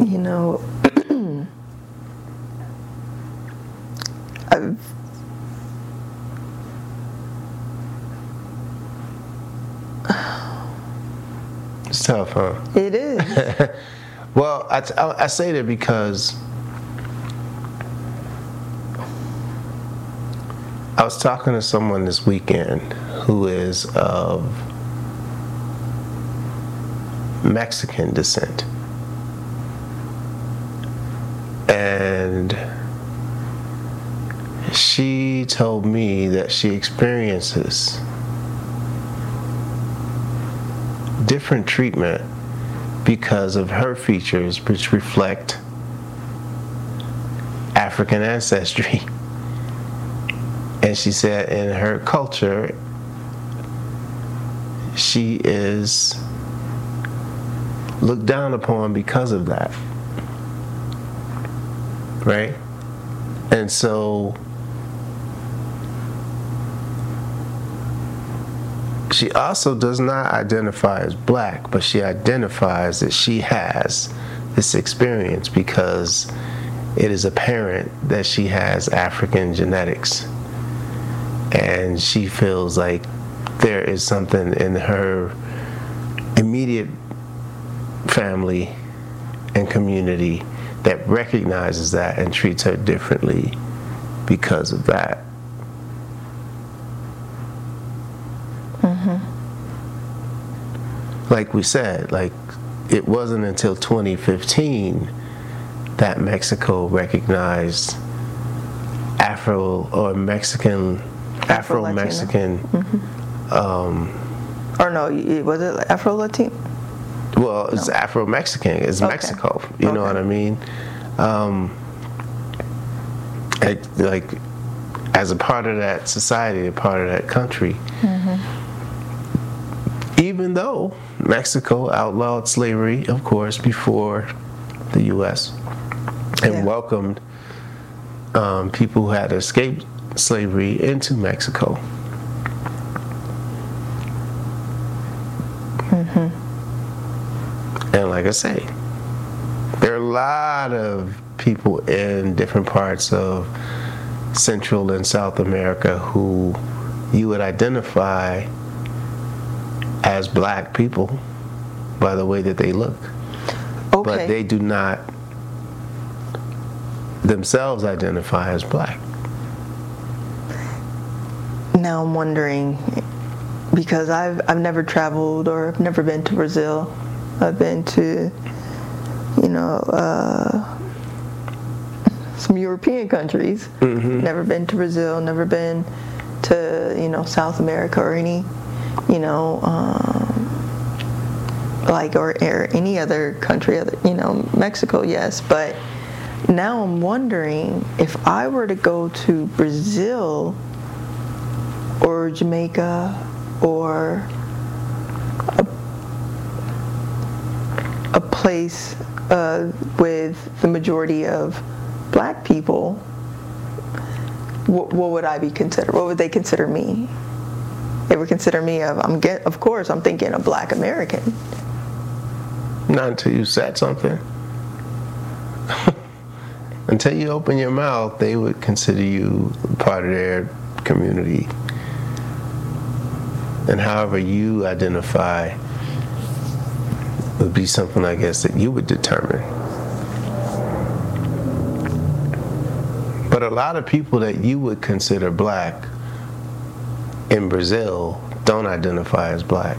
you know, I've It's tough, huh? it is. Well, I say that because I was talking to someone this weekend who is of Mexican descent. And she told me that she experiences different treatment because of her features, which reflect African ancestry. And she said in her culture, she is looked down upon because of that. Right? And so she also does not identify as black, but she identifies that she has this experience because it is apparent that she has African genetics. And she feels like there is something in her immediate family and community that recognizes that and treats her differently because of that. Like we said, like it wasn't until 2015 that Mexico recognized Afro-Mexican. Or no, was it Afro-Latino? Well, it's no. Afro-Mexican. It's okay. Mexico. You know what I mean? Like, as a part of that society, a part of that country. Even though Mexico outlawed slavery, of course, before the U.S. and welcomed people who had escaped slavery into Mexico. And like I say, there are a lot of people in different parts of Central and South America who you would identify as black people by the way that they look. Okay. But they do not themselves identify as black. Now I'm wondering, because I've never traveled or I've never been to Brazil. I've been to, some European countries. Never been to Brazil, never been to, South America or any, or any other country, Mexico, yes. But now I'm wondering if I were to go to Brazil or Jamaica or a place with the majority of black people, what would I be considered? What would they consider me? They would consider me of course, I'm thinking a black American. Not until you said something. Until you open your mouth, they would consider you part of their community. And however you identify would be something, I guess, that you would determine. But a lot of people that you would consider black in Brazil don't identify as black.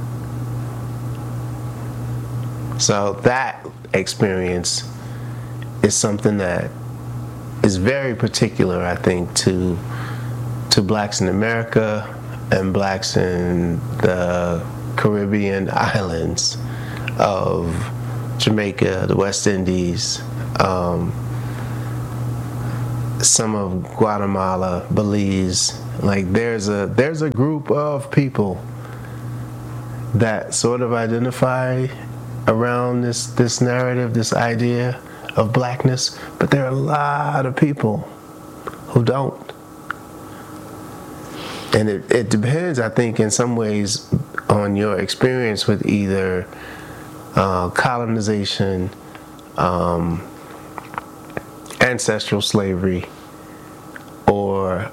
So that experience is something that is very particular, I think, to blacks in America and blacks in the Caribbean islands of Jamaica, the West Indies, some of Guatemala, Belize. Like there's a group of people that sort of identify around this narrative, this idea of blackness, but there are a lot of people who don't. And it depends, I think, in some ways on your experience with either colonization ancestral slavery or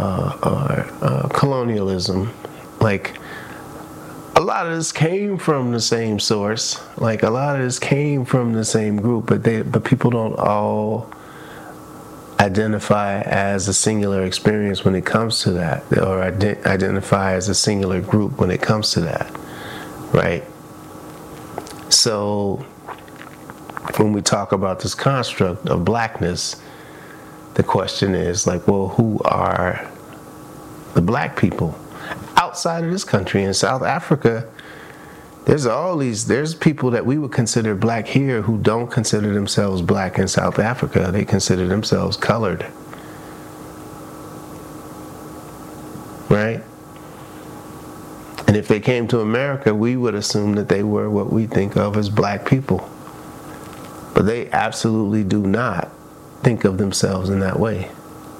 colonialism. Like, a lot of this came from the same source. Like, a lot of this came from the same group, but people don't all identify as a singular experience when it comes to that, or identify as a singular group when it comes to that, right? So when we talk about this construct of blackness, the question is like, well, who are the black people outside of this country? In South Africa, there's people that we would consider black here who don't consider themselves black in South Africa. They consider themselves colored. Right? And if they came to America, we would assume that they were what we think of as black people. But they absolutely do not think of themselves in that way.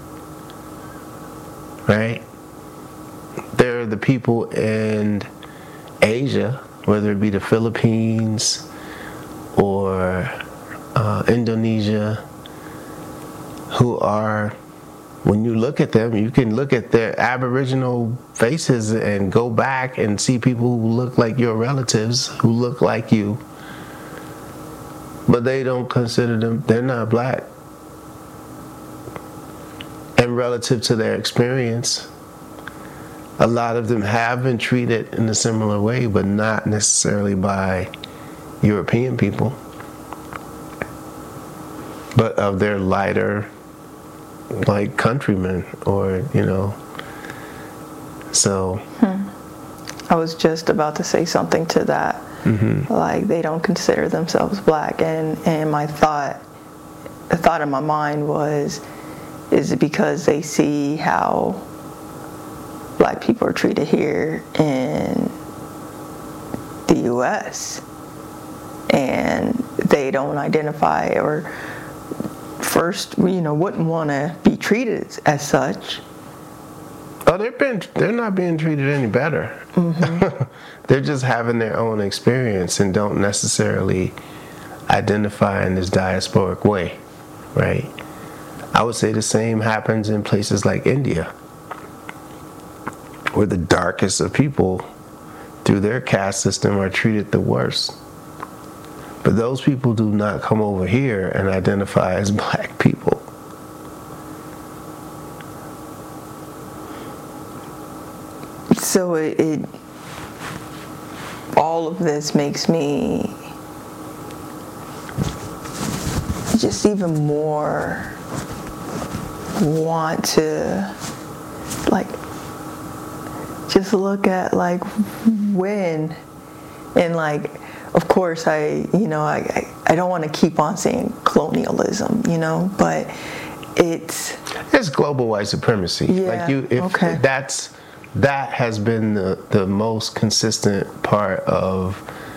Right? There are the people in Asia, whether it be the Philippines or Indonesia, who are, when you look at them, you can look at their Aboriginal faces and go back and see people who look like your relatives, who look like you, but they don't consider them, they're not black. And relative to their experience, a lot of them have been treated in a similar way, but not necessarily by European people, but of their lighter, like, countrymen, or, you know. So I was just about to say something to that. Mm-hmm. Like, they don't consider themselves black, and my thought in my mind was, is it because they see how black people are treated here in the U.S. and they don't identify, or first, wouldn't want to be treated as such? Oh, they're not being treated any better. Mm-hmm. They're just having their own experience and don't necessarily identify in this diasporic way, right? I would say the same happens in places like India, where the darkest of people, through their caste system, are treated the worst. But those people do not come over here and identify as black people. So it all of this makes me just even more want to, like, just look at, like, when, and, like, of course I don't want to keep on saying colonialism, but it's global white supremacy. Yeah, like that has been the most consistent part of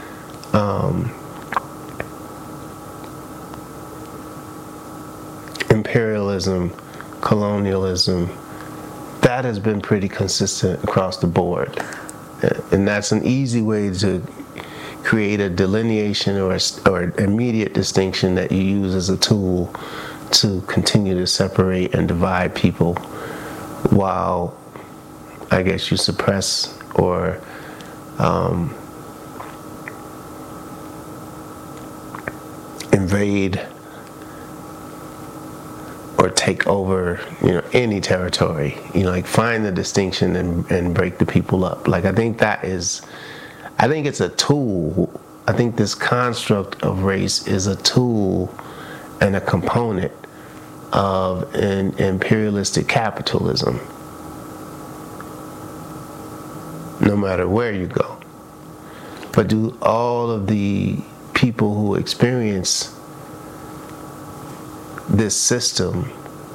imperialism, colonialism. That has been pretty consistent across the board, and that's an easy way to create a delineation or immediate distinction that you use as a tool to continue to separate and divide people, while I guess you suppress or invade or take over, any territory. Like, find the distinction and break the people up. Like, I think it's a tool. I think this construct of race is a tool and a component of an imperialistic capitalism, no matter where you go. But do all of the people who experience this system,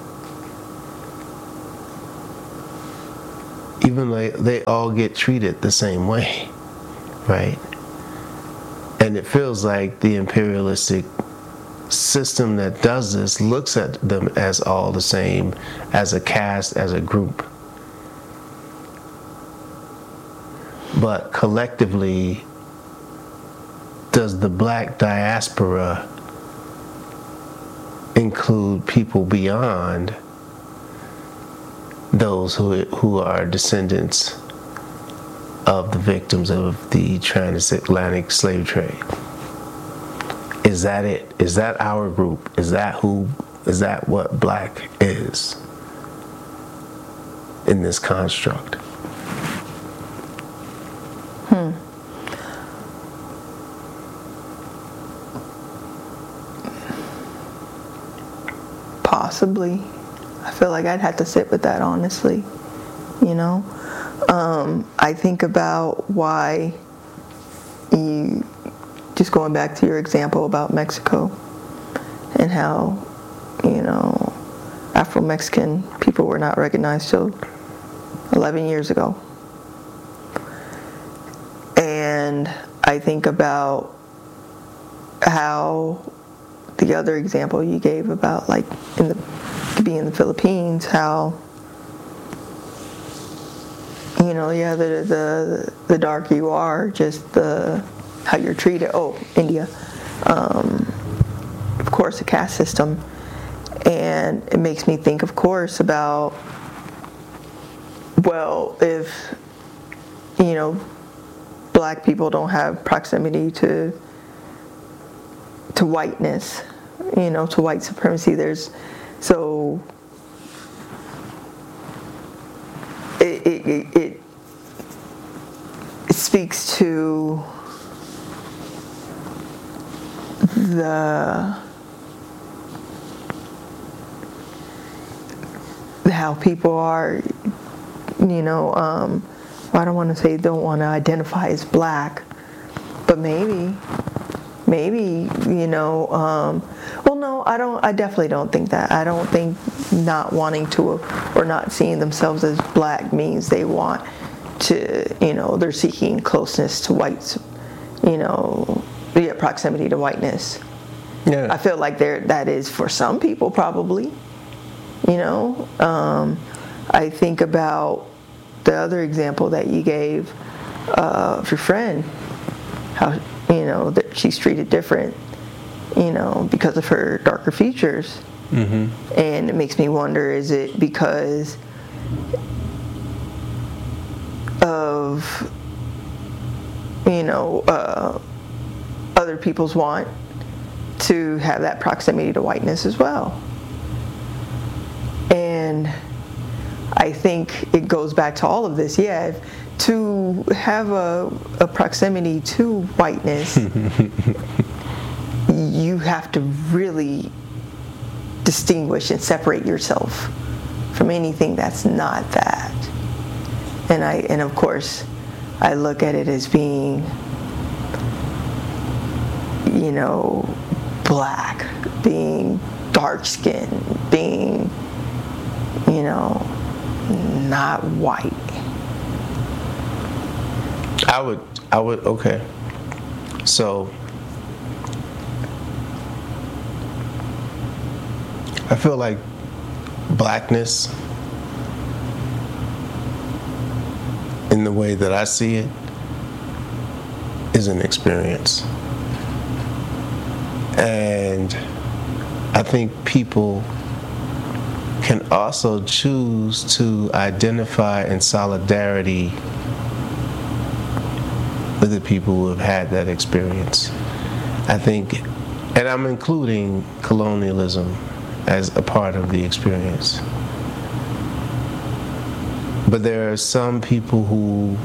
even like they all get treated the same way, right? And it feels like the imperialistic system that does this looks at them as all the same, as a caste, as a group. But collectively, does the black diaspora include people beyond those who are descendants of the victims of the transatlantic slave trade. Is that it? Is that our group? Is that what black is in this construct? Possibly. I feel like I'd have to sit with that, honestly. You know? I think about why just going back to your example about Mexico and how, Afro-Mexican people were not recognized till 11 years ago. And I think about how the other example you gave about like being in the Philippines, how the darker you are, just how you're treated. Oh, India, of course, the caste system, and it makes me think, of course, about, well, if black people don't have proximity to whiteness, to white supremacy. It speaks to how people are, I don't want to say don't want to identify as black, but maybe, well, no, I definitely don't think that. I don't think not wanting to or not seeing themselves as black means they want to, they're seeking closeness to whites, proximity to whiteness. Yeah. I feel like that is for some people probably, I think about the other example that you gave of your friend, how, that she's treated different, because of her darker features. Mm-hmm. And it makes me wonder, is it because of, other people's want to have that proximity to whiteness as well? And I think it goes back to all of this. Yeah, to have a proximity to whiteness, you have to really distinguish and separate yourself from anything that's not that. And of course, I look at it as being, black, being dark-skinned, being, not white. I would, okay. So, I feel like blackness, in the way that I see it, is an experience. And I think people can also choose to identify in solidarity with the people who have had that experience. I think, and I'm including colonialism as a part of the experience. But there are some people who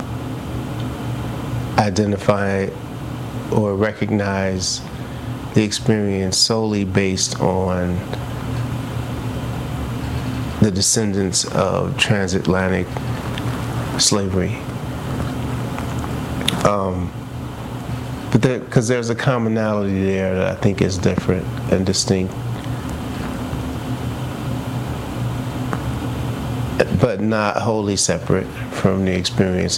identify or recognize the experience solely based on the descendants of transatlantic slavery. But because there's a commonality there that I think is different and distinct, but not wholly separate from the experience